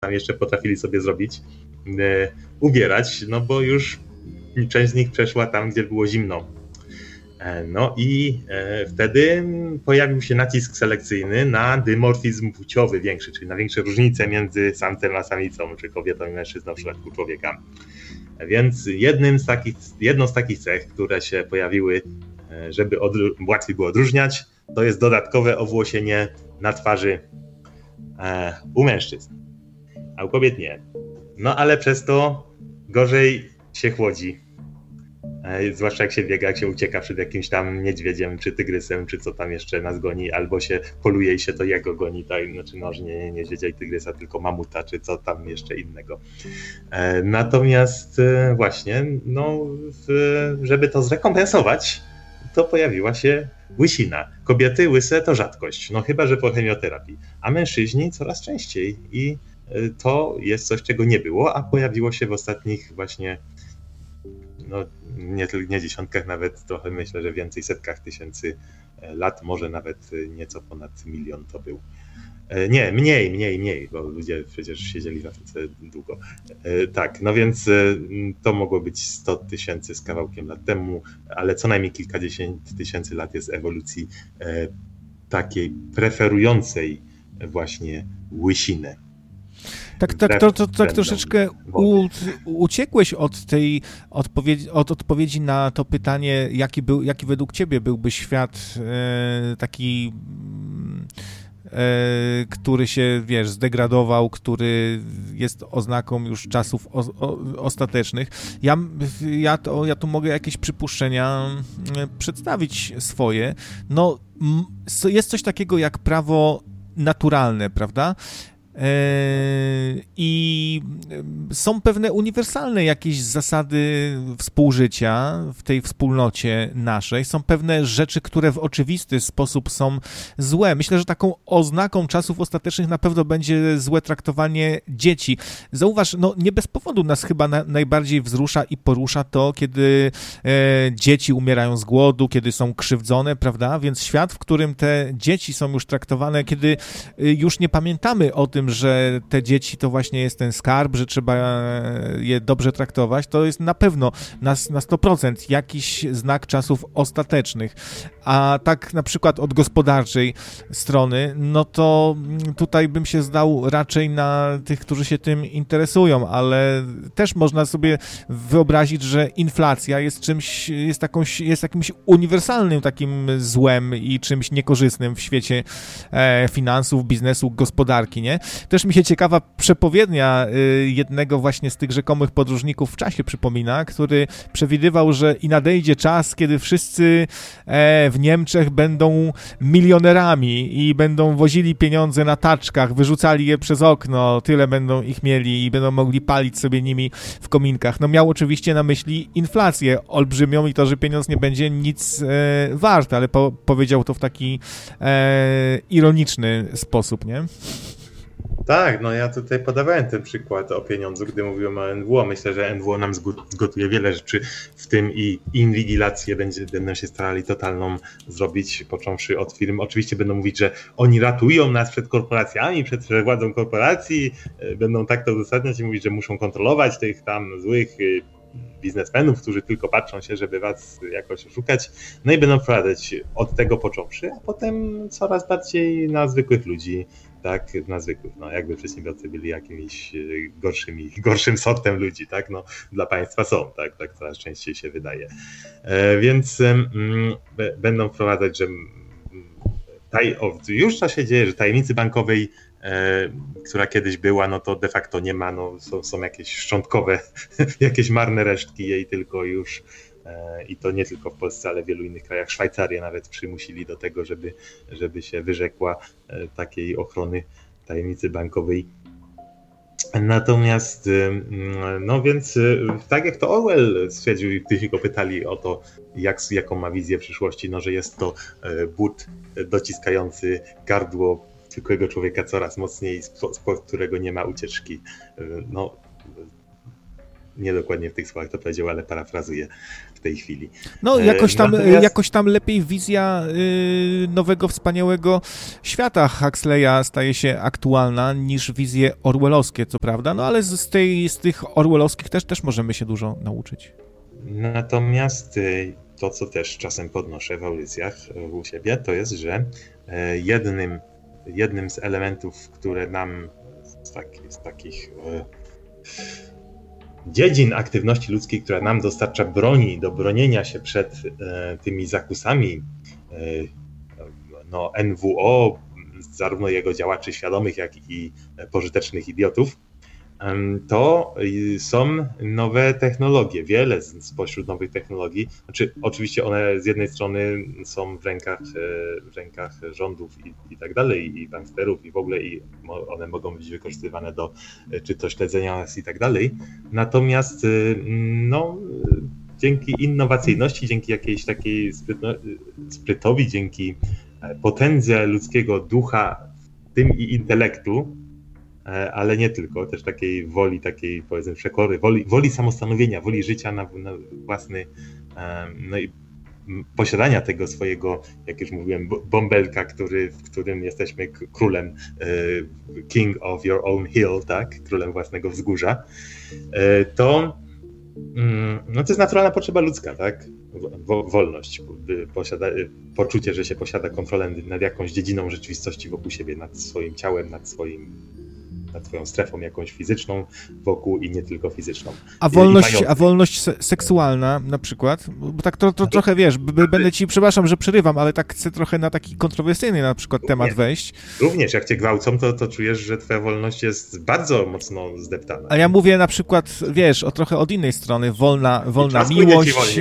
tam jeszcze potrafili sobie zrobić, ubierać, no bo już część z nich przeszła tam, gdzie było zimno. No i wtedy pojawił się nacisk selekcyjny na dymorfizm płciowy większy, czyli na większe różnice między samcem a samicą, czy kobietą i mężczyzną w przypadku człowieka. Więc jedną z takich cech, które się pojawiły, żeby łatwiej było odróżniać, to jest dodatkowe owłosienie na twarzy u mężczyzn, a u kobiet nie. No ale przez to gorzej się chłodzi. Zwłaszcza jak się biega, jak się ucieka przed jakimś tam niedźwiedziem, czy tygrysem, czy co tam jeszcze nas goni, albo się poluje i się to jego goni, tak? Znaczy może nie niedźwiedzia i tygrysa, tylko mamuta, czy co tam jeszcze innego. Natomiast właśnie, no, żeby to zrekompensować, to pojawiła się łysina. Kobiety łyse to rzadkość, no chyba że po chemioterapii, a mężczyźni coraz częściej i to jest coś, czego nie było, a pojawiło się w ostatnich właśnie no nie dziesiątkach, nawet trochę myślę, że więcej, setkach tysięcy lat, może nawet nieco ponad 1 milion to był. Nie, mniej, bo ludzie przecież siedzieli w Afryce długo. Tak, no więc to mogło być 100 tysięcy z kawałkiem lat temu, ale co najmniej kilkadziesiąt tysięcy lat jest ewolucji takiej preferującej właśnie łysinę. Tak troszeczkę uciekłeś od tej odpowiedzi na to pytanie, jaki według ciebie byłby świat taki, który się, wiesz, zdegradował, który jest oznaką już czasów ostatecznych. Ja tu mogę jakieś przypuszczenia przedstawić swoje. No, jest coś takiego jak prawo naturalne, prawda? I są pewne uniwersalne jakieś zasady współżycia w tej wspólnocie naszej. Są pewne rzeczy, które w oczywisty sposób są złe. Myślę, że taką oznaką czasów ostatecznych na pewno będzie złe traktowanie dzieci. Zauważ, no nie bez powodu nas chyba najbardziej wzrusza i porusza to, kiedy dzieci umierają z głodu, kiedy są krzywdzone, prawda? Więc świat, w którym te dzieci są już traktowane, kiedy już nie pamiętamy o tym, że te dzieci to właśnie jest ten skarb, że trzeba je dobrze traktować, to jest na pewno na 100% jakiś znak czasów ostatecznych. A tak na przykład od gospodarczej strony, no to tutaj bym się zdał raczej na tych, którzy się tym interesują, ale też można sobie wyobrazić, że inflacja jest czymś, jest jakimś uniwersalnym takim złem i czymś niekorzystnym w świecie finansów, biznesu, gospodarki, nie? Też mi się ciekawa przepowiednia jednego właśnie z tych rzekomych podróżników w czasie przypomina, który przewidywał, że i nadejdzie czas, kiedy wszyscy w Niemczech będą milionerami i będą wozili pieniądze na taczkach, wyrzucali je przez okno, tyle będą ich mieli i będą mogli palić sobie nimi w kominkach. No miał oczywiście na myśli inflację olbrzymią i to, że pieniądz nie będzie nic wart, ale powiedział to w taki ironiczny sposób, nie? Tak, no ja tutaj podawałem ten przykład o pieniądzu, gdy mówiłem o NWO. Myślę, że NWO nam zgotuje wiele rzeczy, w tym i inwigilację będą się starali totalną zrobić, począwszy od firm. Oczywiście będą mówić, że oni ratują nas przed korporacjami, przed władzą korporacji, będą tak to uzasadniać i mówić, że muszą kontrolować tych tam złych biznesmenów, którzy tylko patrzą się, żeby was jakoś oszukać, no i będą wprowadzać od tego począwszy, a potem coraz bardziej na zwykłych ludzi, tak, na zwykłych, no jakby przedsiębiorcy byli jakimiś gorszym sortem ludzi, tak, no dla państwa są, tak coraz częściej się wydaje. Więc będą wprowadzać, że już to się dzieje, że tajemnicy bankowej, która kiedyś była, no to de facto nie ma, no są jakieś szczątkowe, jakieś marne resztki jej tylko już i to nie tylko w Polsce, ale w wielu innych krajach. Szwajcarię nawet przymusili do tego, żeby się wyrzekła takiej ochrony tajemnicy bankowej. Natomiast, no więc tak jak to Orwell stwierdził, gdy go pytali o to, jaką ma wizję przyszłości, no że jest to but dociskający gardło zwykłego człowieka coraz mocniej, spod którego nie ma ucieczki. No, niedokładnie w tych słowach to powiedział, ale parafrazuję w tej chwili. No jakoś tam lepiej wizja nowego, wspaniałego świata Huxleya staje się aktualna niż wizje orwellowskie, co prawda, no ale z tych orwellowskich też możemy się dużo nauczyć. Natomiast to, co też czasem podnoszę w audycjach u siebie, to jest, że jednym z elementów, które nam z takich dziedzin aktywności ludzkiej, która nam dostarcza broni do bronienia się przed tymi zakusami NWO, zarówno jego działaczy świadomych, jak i pożytecznych idiotów, to są nowe technologie. Wiele spośród nowych technologii, znaczy oczywiście one z jednej strony są w rękach rządów i tak dalej, i banksterów i w ogóle i one mogą być wykorzystywane do czy to śledzenia nas i tak dalej. Natomiast dzięki innowacyjności, dzięki jakiejś takiej sprytowi, dzięki potędze ludzkiego ducha, w tym i intelektu, ale nie tylko, też takiej woli, takiej powiedzmy przekory, woli samostanowienia, woli życia na własny, no i posiadania tego swojego, jak już mówiłem, bąbelka, w którym jesteśmy królem, king of your own hill, tak, królem własnego wzgórza, to jest naturalna potrzeba ludzka, tak, wolność, poczucie, że się posiada kontrolę nad jakąś dziedziną rzeczywistości wokół siebie, nad swoim ciałem, nad swoją strefą jakąś fizyczną wokół i nie tylko fizyczną. A wolność seksualna na przykład? Bo tak trochę, wiesz, będę ci, przepraszam, że przerywam, ale tak chcę trochę na taki kontrowersyjny na przykład temat wejść. Również, jak cię gwałcą, to czujesz, że twoja wolność jest bardzo mocno zdeptana. A ja mówię na przykład, wiesz, trochę od innej strony, wolna miłość,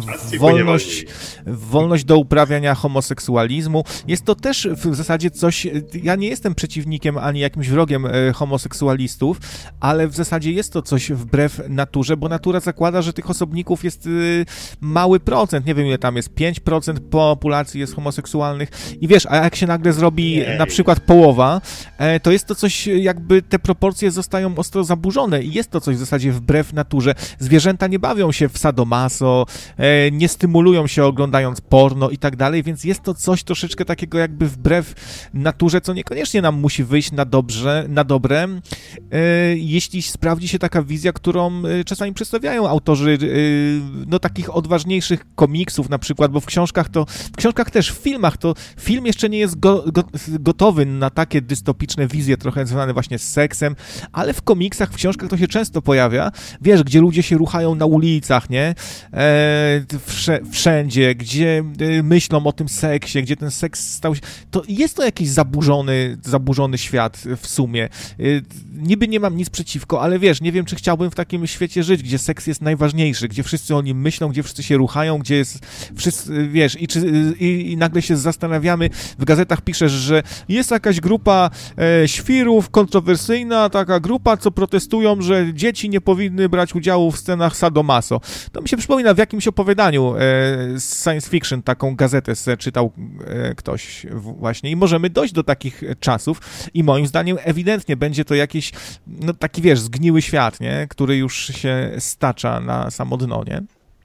wolność do uprawiania homoseksualizmu. Jest to też w zasadzie coś, ja nie jestem przeciwnikiem ani jakimś wrogiem homoseksualistów, ale w zasadzie jest to coś wbrew naturze, bo natura zakłada, że tych osobników jest mały procent, nie wiem ile tam jest, 5% populacji jest homoseksualnych i wiesz, a jak się nagle zrobi na przykład połowa, to jest to coś, jakby te proporcje zostają ostro zaburzone i jest to coś w zasadzie wbrew naturze. Zwierzęta nie bawią się w sadomaso, nie stymulują się oglądając porno i tak dalej, więc jest to coś troszeczkę takiego jakby wbrew naturze, co niekoniecznie nam musi wyjść na dobre, jeśli sprawdzi się taka wizja, którą czasami przedstawiają autorzy takich odważniejszych komiksów na przykład, bo w książkach też, w filmach to film jeszcze nie jest gotowy na takie dystopiczne wizje, trochę związane właśnie z seksem, ale w komiksach, w książkach to się często pojawia, wiesz, gdzie ludzie się ruchają na ulicach, nie? Wszędzie, gdzie myślą o tym seksie, gdzie ten seks stał się, to jest to jakiś zaburzony świat w sumie. Niby nie mam nic przeciwko, ale wiesz, nie wiem, czy chciałbym w takim świecie żyć, gdzie seks jest najważniejszy, gdzie wszyscy o nim myślą, gdzie wszyscy się ruchają, gdzie jest wszyscy, wiesz, i nagle się zastanawiamy, w gazetach piszesz, że jest jakaś grupa świrów, kontrowersyjna taka grupa, co protestują, że dzieci nie powinny brać udziału w scenach sadomaso. To mi się przypomina w jakimś opowiadaniu science fiction, taką gazetę czytał ktoś właśnie i możemy dojść do takich czasów i moim zdaniem ewidentnie będzie to jakiś, taki wiesz, zgniły świat, nie? Który już się stacza na samo dno, nie?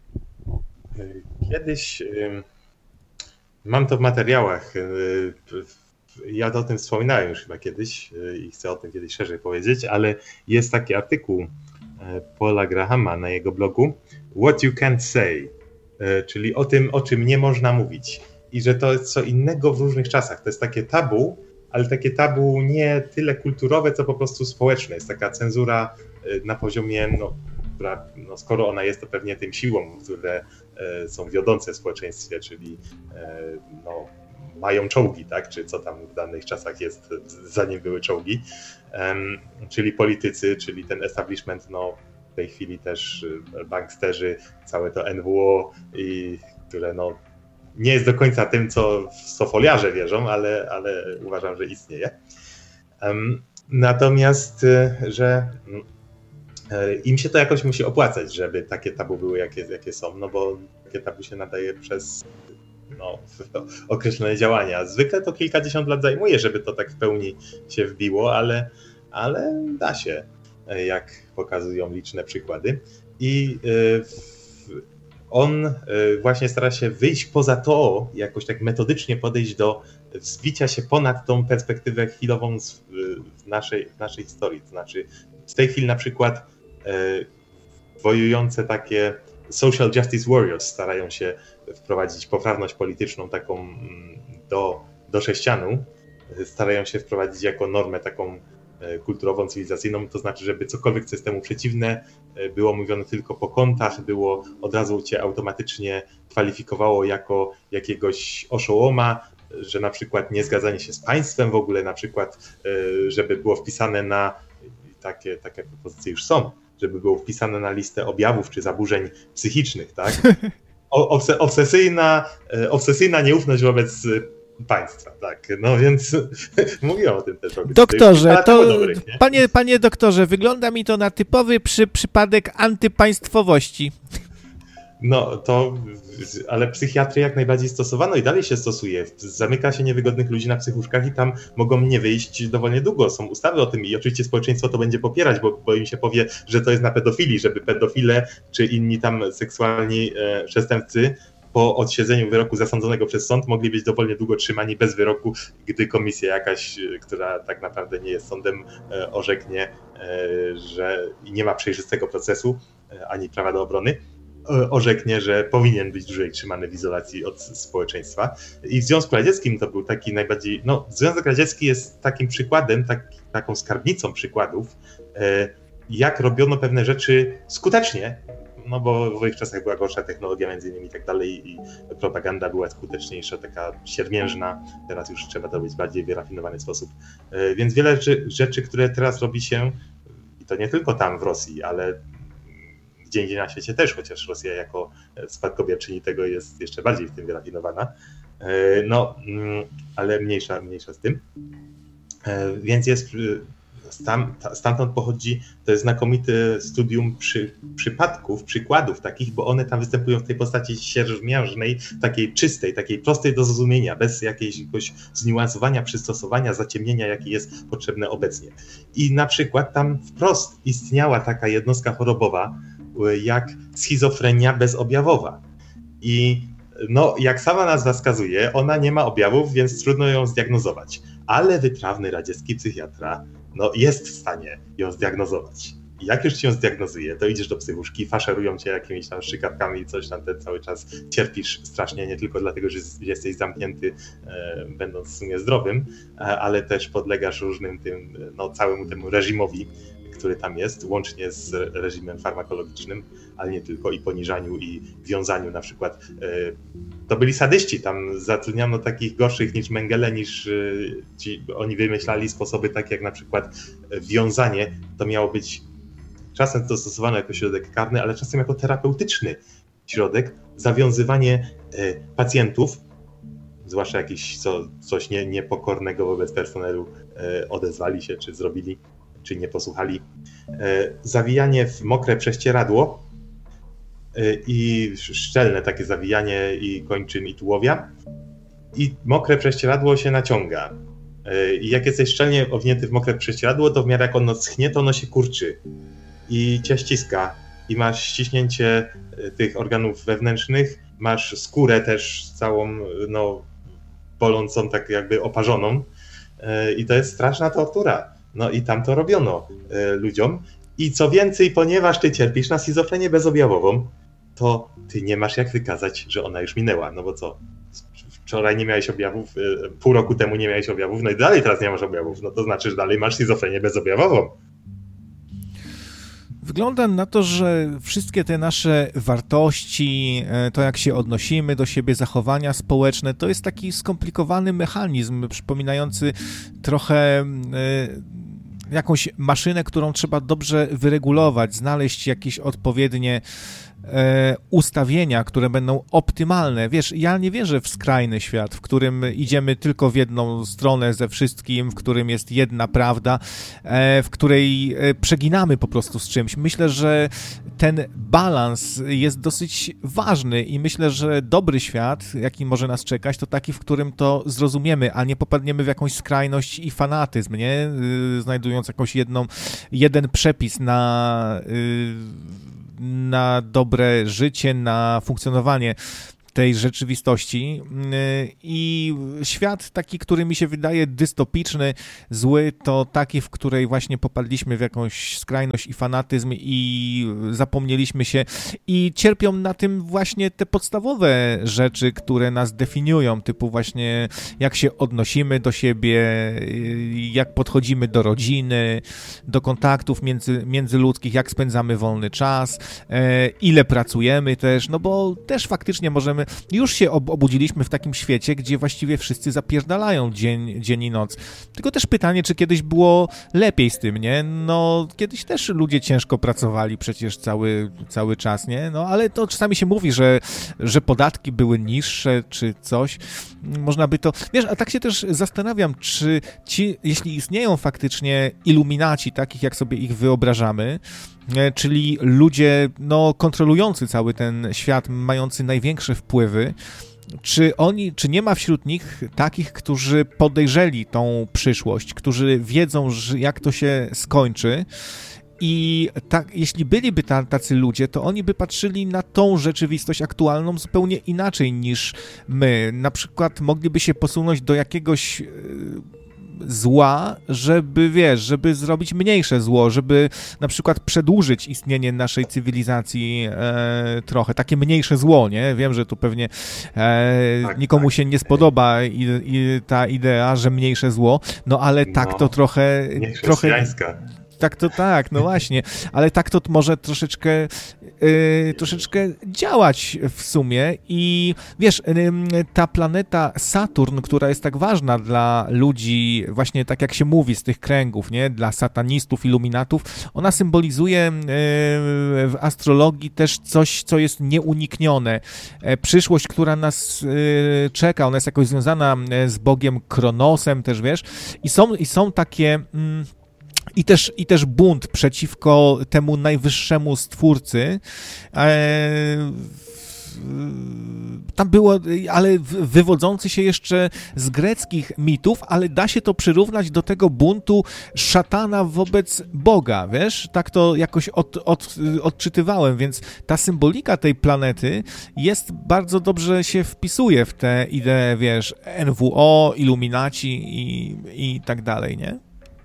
Kiedyś, mam to w materiałach, ja o tym wspominałem już chyba kiedyś i chcę o tym kiedyś szerzej powiedzieć, ale jest taki artykuł Paula Grahama na jego blogu What You Can't Say, czyli o tym, o czym nie można mówić i że to jest co innego w różnych czasach. To jest takie tabu, ale takie tabu nie tyle kulturowe, co po prostu społeczne. Jest taka cenzura na poziomie, która, skoro ona jest, to pewnie tym siłą, które są wiodące w społeczeństwie, czyli mają czołgi, tak? Czy co tam w danych czasach jest, zanim były czołgi, czyli politycy, czyli ten establishment, w tej chwili też banksterzy, całe to NWO, które nie jest do końca tym, co sofoliarze wierzą, ale uważam, że istnieje. Natomiast, że im się to jakoś musi opłacać, żeby takie tabu były, jakie są, bo takie tabu się nadaje przez określone działania. Zwykle to kilkadziesiąt lat zajmuje, żeby to tak w pełni się wbiło, ale da się, jak pokazują liczne przykłady. i on właśnie stara się wyjść poza to, jakoś tak metodycznie podejść do wzbicia się ponad tą perspektywę chwilową w naszej historii. To znaczy w tej chwili na przykład wojujące takie social justice warriors starają się wprowadzić poprawność polityczną taką do sześcianu, starają się wprowadzić jako normę taką kulturową, cywilizacyjną, to znaczy, żeby cokolwiek, co jest temu przeciwne, było mówione tylko po kątach, było od razu cię automatycznie kwalifikowało jako jakiegoś oszołoma, że na przykład niezgadzanie się z państwem w ogóle, na przykład, żeby było wpisane na, takie propozycje już są, żeby było wpisane na listę objawów czy zaburzeń psychicznych, tak? Obsesyjna nieufność wobec państwa, tak. No więc mówiłem o tym też. Doktorze, panie doktorze, wygląda mi to na typowy przypadek antypaństwowości. No to, ale psychiatry jak najbardziej stosowano i dalej się stosuje. Zamyka się niewygodnych ludzi na psychuszkach i tam mogą nie wyjść dowolnie długo. Są ustawy o tym i oczywiście społeczeństwo to będzie popierać, bo im się powie, że to jest na pedofilii, żeby pedofile czy inni tam seksualni przestępcy po odsiedzeniu wyroku zasądzonego przez sąd mogli być dowolnie długo trzymani bez wyroku, gdy komisja jakaś, która tak naprawdę nie jest sądem, orzeknie, że nie ma przejrzystego procesu ani prawa do obrony, orzeknie, że powinien być dłużej trzymany w izolacji od społeczeństwa. I w Związku Radzieckim to był taki najbardziej... No, Związek Radziecki jest takim przykładem, taką skarbnicą przykładów, jak robiono pewne rzeczy skutecznie, no bo w ich czasach była gorsza technologia między innymi i tak dalej i propaganda była skuteczniejsza, taka siermiężna, teraz już trzeba to robić w bardziej wyrafinowany sposób. Więc wiele rzeczy, które teraz robi się, i to nie tylko tam w Rosji, ale gdzie indziej na świecie też, chociaż Rosja jako spadkobierczyni tego jest jeszcze bardziej w tym wyrafinowana, no, ale mniejsza z tym. Więc jest... Stamtąd pochodzi, to jest znakomite studium przypadków, przykładów takich, bo one tam występują w tej postaci siermiężnej, takiej czystej, takiej prostej do zrozumienia, bez jakiegoś zniuansowania, przystosowania, zaciemnienia, jakie jest potrzebne obecnie. I na przykład tam wprost istniała taka jednostka chorobowa, jak schizofrenia bezobjawowa. I no, jak sama nazwa wskazuje, ona nie ma objawów, więc trudno ją zdiagnozować. Ale wytrawny radziecki psychiatra jest w stanie ją zdiagnozować. I jak już cię zdiagnozuje, to idziesz do psychuszki, faszerują cię jakimiś tam szykawkami, coś tam, ten cały czas cierpisz strasznie, nie tylko dlatego, że jesteś zamknięty, będąc w sumie zdrowym, ale też podlegasz różnym całemu temu reżimowi, który tam jest, łącznie z reżimem farmakologicznym, ale nie tylko, i poniżaniu, i wiązaniu na przykład. To byli sadyści, tam zatrudniano takich gorszych niż Mengele, oni wymyślali sposoby takie jak na przykład wiązanie, to miało być czasem to stosowano jako środek karny, ale czasem jako terapeutyczny środek, zawiązywanie pacjentów, zwłaszcza jakiś coś niepokornego wobec personelu, odezwali się, czy zrobili, czy nie posłuchali, zawijanie w mokre prześcieradło i szczelne takie zawijanie i kończyn i tułowia, i mokre prześcieradło się naciąga. I jak jesteś szczelnie owinięty w mokre prześcieradło, to w miarę jak ono schnie, to ono się kurczy i cię ściska i masz ściśnięcie tych organów wewnętrznych, masz skórę też całą bolącą, tak jakby oparzoną, i to jest straszna tortura. No i tam to robiono ludziom. I co więcej, ponieważ ty cierpisz na schizofrenię bezobjawową, to ty nie masz jak wykazać, że ona już minęła. No bo co? Wczoraj nie miałeś objawów, pół roku temu nie miałeś objawów, no i dalej teraz nie masz objawów. No to znaczy, że dalej masz schizofrenię bezobjawową. Wygląda na to, że wszystkie te nasze wartości, to jak się odnosimy do siebie, zachowania społeczne, to jest taki skomplikowany mechanizm, przypominający trochę jakąś maszynę, którą trzeba dobrze wyregulować, znaleźć jakieś odpowiednie ustawienia, które będą optymalne. Wiesz, ja nie wierzę w skrajny świat, w którym idziemy tylko w jedną stronę ze wszystkim, w którym jest jedna prawda, w której przeginamy po prostu z czymś. Myślę, że ten balans jest dosyć ważny i myślę, że dobry świat, jaki może nas czekać, to taki, w którym to zrozumiemy, a nie popadniemy w jakąś skrajność i fanatyzm, nie? Znajdując przekazując jeden przepis na dobre życie, na funkcjonowanie tej rzeczywistości i świat taki, który mi się wydaje dystopiczny, zły, to taki, w której właśnie popadliśmy w jakąś skrajność i fanatyzm i zapomnieliśmy się i cierpią na tym właśnie te podstawowe rzeczy, które nas definiują, typu właśnie jak się odnosimy do siebie, jak podchodzimy do rodziny, do kontaktów międzyludzkich, jak spędzamy wolny czas, ile pracujemy też, no bo też faktycznie możemy. Już się obudziliśmy w takim świecie, gdzie właściwie wszyscy zapierdalają dzień i noc. Tylko też pytanie, czy kiedyś było lepiej z tym, nie? No, kiedyś też ludzie ciężko pracowali przecież cały czas, nie? No, ale to czasami się mówi, że podatki były niższe, czy coś. Można by to. Wiesz, a tak się też zastanawiam, czy jeśli istnieją faktycznie iluminaci, takich jak sobie ich wyobrażamy, czyli ludzie kontrolujący cały ten świat, mający największe wpływy, czy nie ma wśród nich takich, którzy podejrzeli tą przyszłość, którzy wiedzą, jak to się skończy i jeśli byliby tacy ludzie, to oni by patrzyli na tą rzeczywistość aktualną zupełnie inaczej niż my. Na przykład mogliby się posunąć do jakiegoś zła, żeby zrobić mniejsze zło, żeby na przykład przedłużyć istnienie naszej cywilizacji trochę. Takie mniejsze zło, nie? Wiem, że tu pewnie nikomu się nie spodoba ta idea, że mniejsze zło, no ale tak to trochę tak, no właśnie, ale tak to może troszeczkę działać w sumie i wiesz, ta planeta Saturn, która jest tak ważna dla ludzi, właśnie tak jak się mówi z tych kręgów, nie, dla satanistów, iluminatów, ona symbolizuje w astrologii też coś, co jest nieuniknione. Przyszłość, która nas czeka, ona jest jakoś związana z Bogiem Kronosem też, wiesz, i są takie I też bunt przeciwko temu najwyższemu stwórcy. Tam było, ale wywodzący się jeszcze z greckich mitów, ale da się to przyrównać do tego buntu szatana wobec Boga, wiesz? Tak to jakoś odczytywałem, więc ta symbolika tej planety jest bardzo dobrze się wpisuje w te idee, wiesz, NWO, Illuminaci i tak dalej, nie?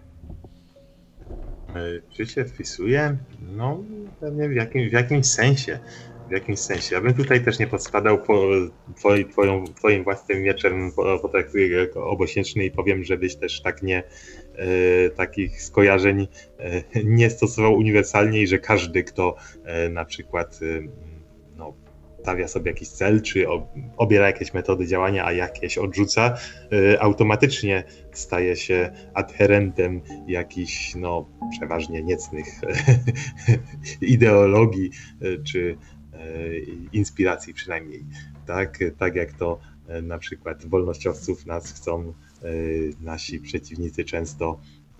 Czy się wpisuje? No, pewnie w jakimś sensie. W jakimś sensie. Ja bym tutaj też nie podpadał twoim własnym mieczem, potraktuję go jako obosieczny i powiem, żebyś też tak takich skojarzeń nie stosował uniwersalnie i że każdy, kto na przykład stawia sobie jakiś cel, czy obiera jakieś metody działania, a jakieś odrzuca, automatycznie staje się adherentem jakichś, przeważnie niecnych ideologii, czy inspiracji przynajmniej. Tak jak to na przykład wolnościowców nas chcą nasi przeciwnicy często,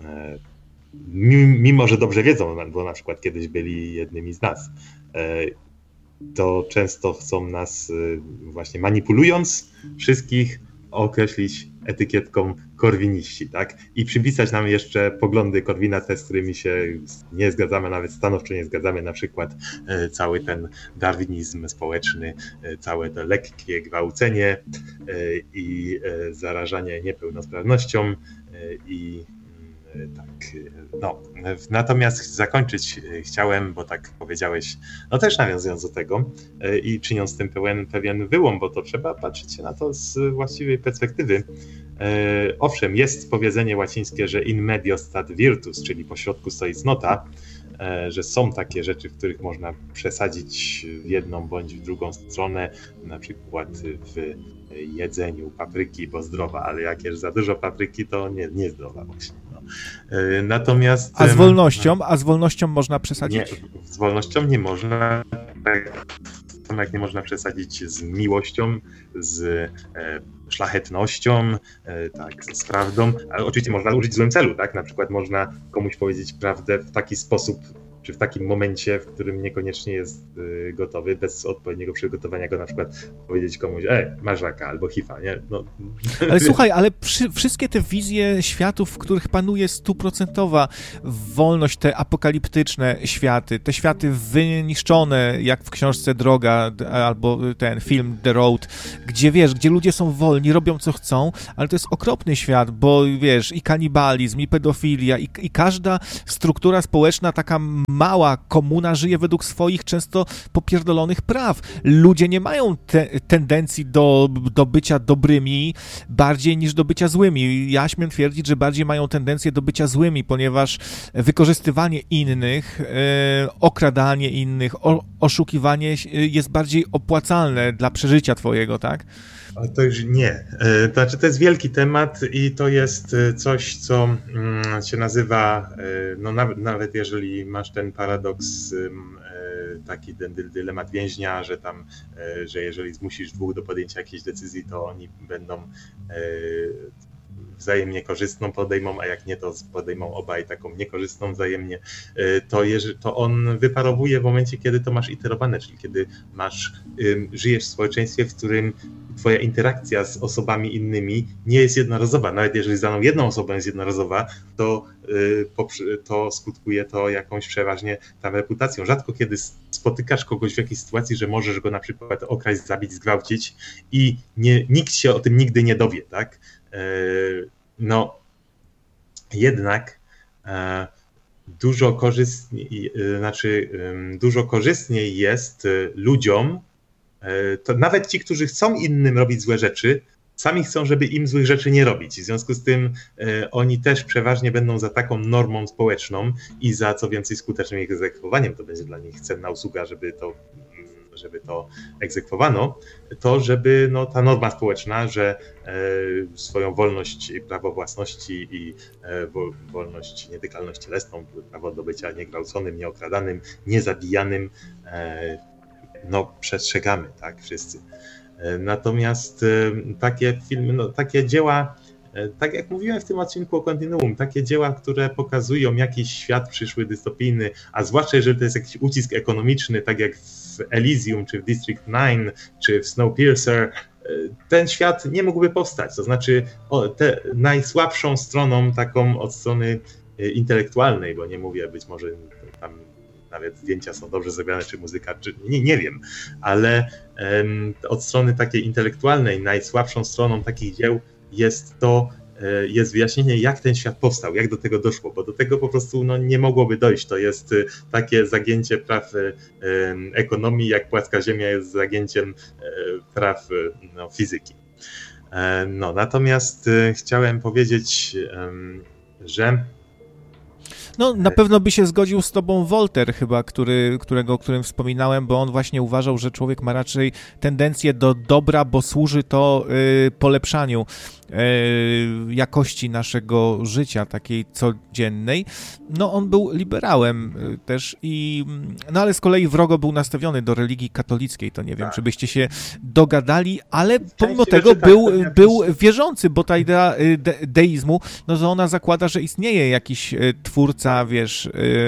mimo że dobrze wiedzą, bo na przykład kiedyś byli jednymi z nas, to często chcą nas właśnie manipulując wszystkich określić etykietką korwiniści, tak? I przypisać nam jeszcze poglądy Korwina, z którymi się nie zgadzamy, nawet stanowczo nie zgadzamy, na przykład cały ten darwinizm społeczny, całe to lekkie gwałcenie i zarażanie niepełnosprawnością i tak, natomiast zakończyć chciałem, bo tak powiedziałeś, też nawiązując do tego i czyniąc z tym pewien wyłom, bo to trzeba patrzeć się na to z właściwej perspektywy. Owszem, jest powiedzenie łacińskie, że in medio stat virtus, czyli pośrodku stoi cnota, że są takie rzeczy, w których można przesadzić w jedną bądź w drugą stronę, na przykład w jedzeniu papryki, bo zdrowa, ale jak jesz za dużo papryki, to nie zdrowa właśnie. Natomiast... A z wolnością można przesadzić? Nie, z wolnością nie można, tak samo jak nie można przesadzić z miłością, z szlachetnością, tak, z prawdą, ale oczywiście można użyć w złym celu, tak? Na przykład można komuś powiedzieć prawdę w taki sposób czy w takim momencie, w którym niekoniecznie jest gotowy, bez odpowiedniego przygotowania go na przykład powiedzieć komuś, masz raka albo HIV-a, nie? No. Ale słuchaj, ale wszystkie te wizje światów, w których panuje 100% wolność, te apokaliptyczne światy, te światy wyniszczone, jak w książce Droga, albo ten film The Road, gdzie wiesz, gdzie ludzie są wolni, robią co chcą, ale to jest okropny świat, bo wiesz, i kanibalizm, i pedofilia, i każda struktura społeczna, taka mała komuna żyje według swoich często popierdolonych praw. Ludzie nie mają tendencji do bycia dobrymi bardziej niż do bycia złymi. Ja śmiem twierdzić, że bardziej mają tendencję do bycia złymi, ponieważ wykorzystywanie innych, okradanie innych, oszukiwanie jest bardziej opłacalne dla przeżycia twojego, tak? Ale to już nie. To znaczy, to jest wielki temat i to jest coś, co się nazywa, no nawet jeżeli masz ten paradoks, taki ten dylemat więźnia, że jeżeli zmusisz dwóch do podjęcia jakiejś decyzji, to oni będą wzajemnie korzystną podejmą, a jak nie, to podejmą obaj taką niekorzystną wzajemnie, to on wyparowuje w momencie, kiedy to masz iterowane, czyli kiedy żyjesz w społeczeństwie, w którym twoja interakcja z osobami innymi nie jest jednorazowa. Nawet jeżeli z daną jedną osobą jest jednorazowa, to skutkuje to jakąś przeważnie tam reputacją. Rzadko kiedy spotykasz kogoś w jakiejś sytuacji, że możesz go na przykład okraść, zabić, zgwałcić i nikt się o tym nigdy nie dowie, tak? No jednak dużo korzystniej jest ludziom, to nawet ci, którzy chcą innym robić złe rzeczy, sami chcą, żeby im złych rzeczy nie robić. W związku z tym oni też przeważnie będą za taką normą społeczną i za co więcej skutecznym ich egzekwowaniem, to będzie dla nich cenna usługa, żeby to egzekwowano, to żeby ta norma społeczna, że swoją wolność i prawo własności i wolność, nietykalność cielesną, prawo do bycia niegwałconym, nieokradanym, niezabijanym, przestrzegamy, tak, wszyscy. Natomiast takie filmy, takie dzieła, tak jak mówiłem w tym odcinku o Kontinuum, takie dzieła, które pokazują jakiś świat przyszły dystopijny, a zwłaszcza jeżeli to jest jakiś ucisk ekonomiczny, tak jak w Elysium, czy w District 9, czy w Snowpiercer, ten świat nie mógłby powstać. To znaczy najsłabszą stroną taką od strony intelektualnej, bo nie mówię, być może tam nawet zdjęcia są dobrze zrobione, czy muzyka, czy nie wiem, ale od strony takiej intelektualnej najsłabszą stroną takich dzieł jest wyjaśnienie, jak ten świat powstał, jak do tego doszło, bo do tego po prostu nie mogłoby dojść. To jest takie zagięcie praw ekonomii, jak płaska ziemia jest zagięciem praw fizyki. Natomiast chciałem powiedzieć, że na pewno by się zgodził z tobą Voltaire chyba, o którym wspominałem, bo on właśnie uważał, że człowiek ma raczej tendencję do dobra, bo służy to polepszaniu jakości naszego życia, takiej codziennej. On był liberałem też ale z kolei wrogo był nastawiony do religii katolickiej, to nie wiem, czy byście się dogadali, ale pomimo tego był wierzący, bo ta idea deizmu, to ona zakłada, że istnieje jakiś twórca, wiesz,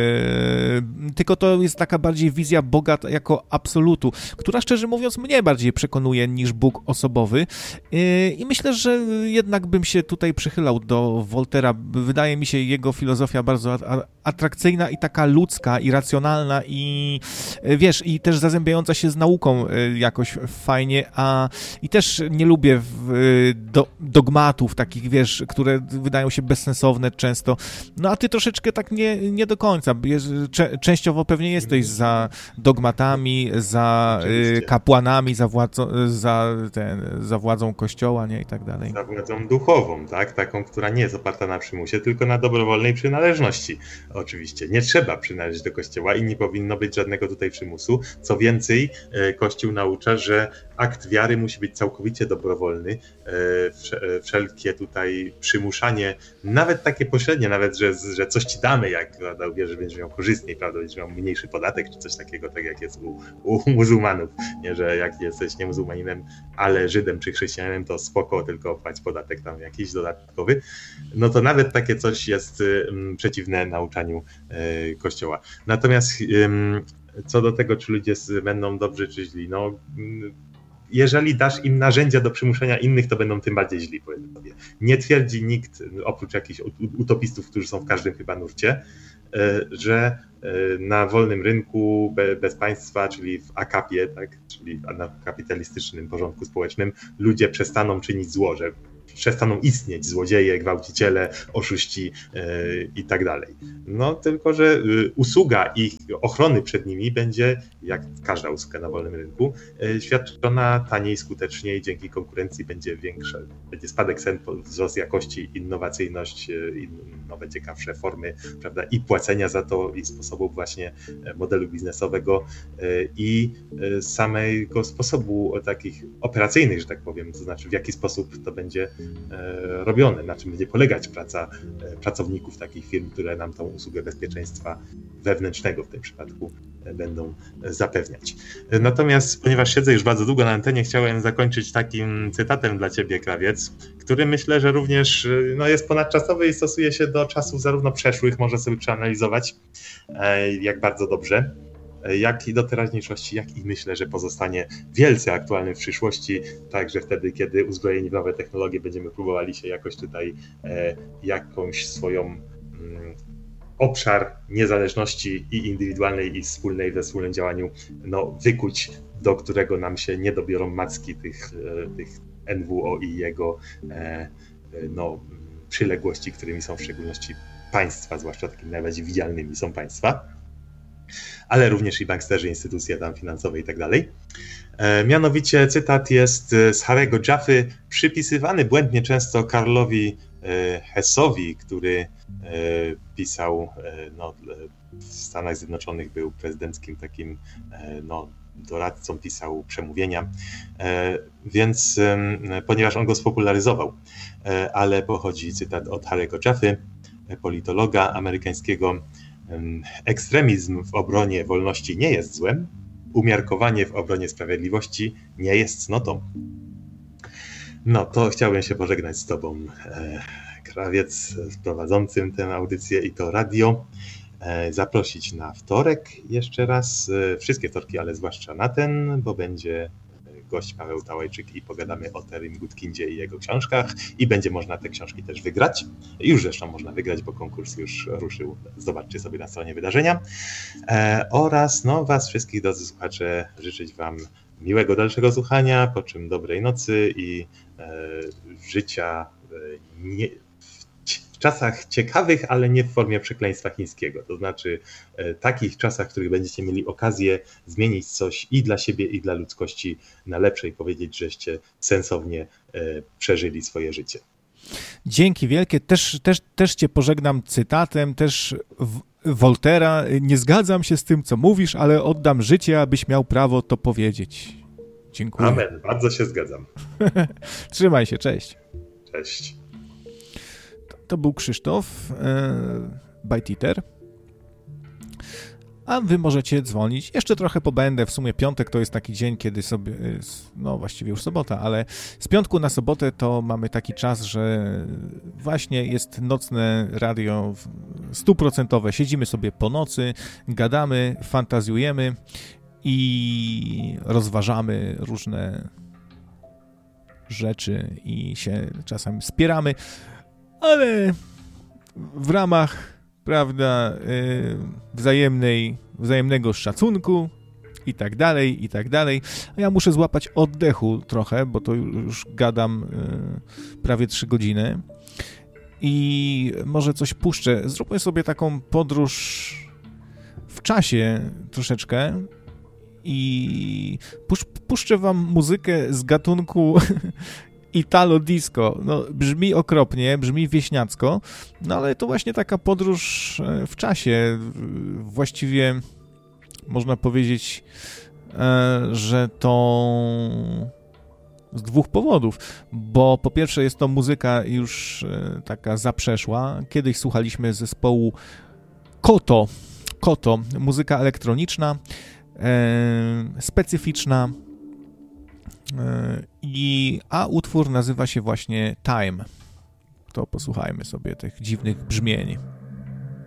tylko to jest taka bardziej wizja Boga jako absolutu, która szczerze mówiąc mnie bardziej przekonuje niż Bóg osobowy i myślę, że jednak bym się tutaj przychylał do Voltaira. Wydaje mi się jego filozofia bardzo atrakcyjna i taka ludzka i racjonalna i wiesz, i też zazębiająca się z nauką jakoś fajnie, i też nie lubię dogmatów takich, wiesz, które wydają się bezsensowne często. A ty troszeczkę tak nie do końca. Częściowo pewnie jesteś za dogmatami, za kapłanami, za władzą kościoła, nie, i tak dalej. Za władzą duchową, tak? Taką, która nie jest oparta na przymusie, tylko na dobrowolnej przynależności. Oczywiście nie trzeba przynależeć do kościoła i nie powinno być żadnego tutaj przymusu. Co więcej, Kościół naucza, że akt wiary musi być całkowicie dobrowolny. Wszelkie tutaj przymuszanie, nawet takie pośrednie, nawet, że coś ci damy, jak prawda, uwierzysz, będziesz miał korzystniej, prawda, będziesz miał mniejszy podatek, czy coś takiego, tak jak jest u muzułmanów, nie, że jak jesteś nie muzułmaninem, ale Żydem czy chrześcijaninem, to spoko, tylko płać podatek tam jakiś dodatkowy. No to nawet takie coś jest przeciwne nauczaniu Kościoła. Natomiast co do tego, czy ludzie będą dobrzy, czy źli, no jeżeli dasz im narzędzia do przymuszenia innych, to będą tym bardziej źli, powiedzmy sobie. Nie twierdzi nikt, oprócz jakichś utopistów, którzy są w każdym chyba nurcie, że na wolnym rynku bez państwa, czyli w AKP-ie, tak, czyli na kapitalistycznym porządku społecznym, ludzie przestaną czynić zło, że przestaną istnieć złodzieje, gwałciciele, oszuści i tak dalej. No tylko, że usługa ich ochrony przed nimi będzie, jak każda usługa na wolnym rynku, świadczona taniej, skuteczniej, dzięki konkurencji będzie większa, będzie spadek cen, wzrost jakości, innowacyjność, nowe, ciekawsze formy, prawda, i płacenia za to, i sposobów właśnie modelu biznesowego i samego sposobu takich operacyjnych, że tak powiem, to znaczy w jaki sposób to będzie robione, na czym będzie polegać praca pracowników takich firm, które nam tą usługę bezpieczeństwa wewnętrznego w tym przypadku będą zapewniać. Natomiast, ponieważ siedzę już bardzo długo na antenie, chciałem zakończyć takim cytatem dla ciebie, Krawiec, który myślę, że również jest ponadczasowy i stosuje się do czasów zarówno przeszłych, może sobie przeanalizować, jak bardzo dobrze, jak i do teraźniejszości, jak i myślę, że pozostanie wielce aktualny w przyszłości, także wtedy, kiedy uzbrojeni w nowe technologie będziemy próbowali się jakoś tutaj jakąś swoją obszar niezależności i indywidualnej, i wspólnej we wspólnym działaniu wykuć, do którego nam się nie dobiorą macki tych NWO i jego przyległości, którymi są w szczególności państwa, zwłaszcza takimi najbardziej widzialnymi są państwa, ale również i banksterzy, instytucje tam finansowe i tak dalej. Mianowicie cytat jest z Harry'ego Jaffy, przypisywany błędnie często Karlowi Hessowi, który pisał, w Stanach Zjednoczonych był prezydenckim takim doradcą, pisał przemówienia, więc ponieważ on go spopularyzował, ale pochodzi cytat od Harry'ego Jaffy, politologa amerykańskiego. Ekstremizm w obronie wolności nie jest złem, umiarkowanie w obronie sprawiedliwości nie jest cnotą. No to chciałbym się pożegnać z tobą, Krawiec, prowadzącym tę audycję i to radio. Zaprosić na wtorek jeszcze raz, wszystkie wtorki, ale zwłaszcza na ten, bo będzie gość Paweł Tałajczyk i pogadamy o Terrym Goodkindzie i jego książkach i będzie można te książki też wygrać. Już zresztą można wygrać, bo konkurs już ruszył. Zobaczcie sobie na stronie wydarzenia. Oraz was wszystkich, drodzy słuchacze, życzyć wam miłego dalszego słuchania, po czym dobrej nocy i życia w czasach ciekawych, ale nie w formie przekleństwa chińskiego. To znaczy takich czasach, w których będziecie mieli okazję zmienić coś i dla siebie, i dla ludzkości na lepsze i powiedzieć, żeście sensownie przeżyli swoje życie. Dzięki wielkie. Też cię pożegnam cytatem, też Woltera. Nie zgadzam się z tym, co mówisz, ale oddam życie, abyś miał prawo to powiedzieć. Dziękuję. Amen. Bardzo się zgadzam. Trzymaj się. Cześć. Cześć. To był Krzysztof, Byteater. A wy możecie dzwonić. Jeszcze trochę pobędę. W sumie piątek to jest taki dzień, kiedy sobie, właściwie już sobota, ale z piątku na sobotę to mamy taki czas, że właśnie jest nocne radio 100%. Siedzimy sobie po nocy, gadamy, fantazjujemy i rozważamy różne rzeczy i się czasami spieramy, ale w ramach, prawda, wzajemnego szacunku i tak dalej, i tak dalej. A ja muszę złapać oddechu trochę, bo to już gadam prawie 3 godziny i może coś puszczę. Zróbmy sobie taką podróż w czasie troszeczkę i puszczę wam muzykę z gatunku Italo disco. Brzmi okropnie, brzmi wieśniacko, ale to właśnie taka podróż w czasie. Właściwie można powiedzieć że to z dwóch powodów, bo po pierwsze jest to muzyka już taka zaprzeszła. Kiedyś słuchaliśmy zespołu Koto, muzyka elektroniczna, specyficzna, a utwór nazywa się właśnie Time. To posłuchajmy sobie tych dziwnych brzmień.